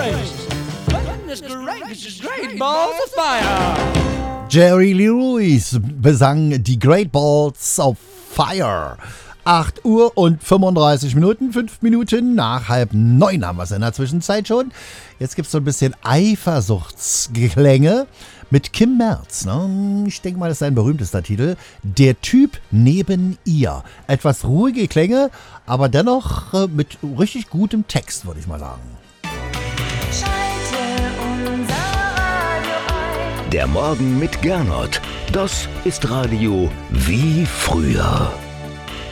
gracious. Goodness gracious, great balls of fire. Jerry Lee Lewis besang die Great Balls of Fire. 8 Uhr und 35 Minuten, 5 Minuten nach 8:30 haben wir es in der Zwischenzeit schon. Jetzt gibt es so ein bisschen Eifersuchtsklänge mit Kim Merz. Ne? Ich denke mal, das ist sein berühmtester Titel. Der Typ neben ihr. Etwas ruhige Klänge, aber dennoch mit richtig gutem Text, würde ich mal sagen. Schalte unser Radio ein. Der Morgen mit Gernot. Das ist Radio wie früher.